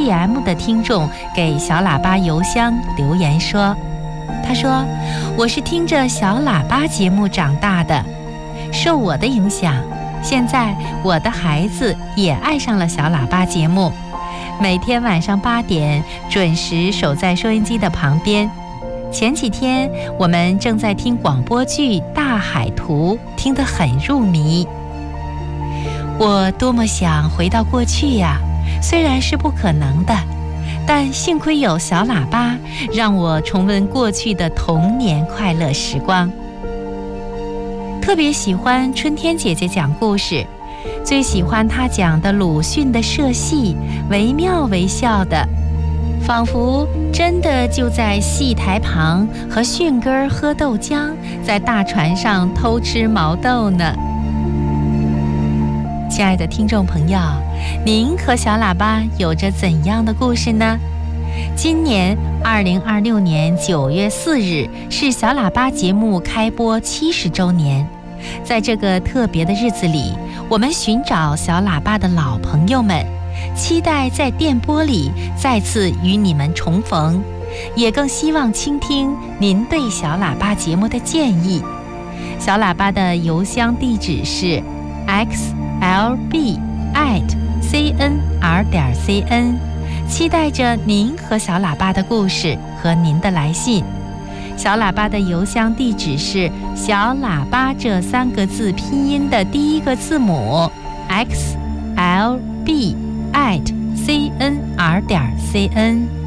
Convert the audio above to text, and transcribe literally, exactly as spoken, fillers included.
T M 的听众给小喇叭邮箱留言说，他说，我是听着小喇叭节目长大的，受我的影响，现在我的孩子也爱上了小喇叭节目，每天晚上八点准时守在收音机的旁边。前几天我们正在听广播剧《大海图》，听得很入迷。我多么想回到过去呀，虽然是不可能的，但幸亏有小喇叭，让我重温过去的童年快乐时光。特别喜欢春天姐姐讲故事，最喜欢她讲的鲁迅的社戏，惟妙惟肖的，仿佛真的就在戏台旁和迅哥喝豆浆，在大船上偷吃毛豆呢。亲爱的听众朋友，您和小喇叭有着怎样的故事呢？今年二零二六年九月四日是小喇叭节目开播七十周年，在这个特别的日子里，我们寻找小喇叭的老朋友们，期待在电波里再次与你们重逢，也更希望倾听您对小喇叭节目的建议。小喇叭的邮箱地址是 x l b at c n r 点 c n， 期待着您和小喇叭的故事和您的来信。小喇叭的邮箱地址是小喇叭这三个字拼音的第一个字母 x l b at c n r 点 c n。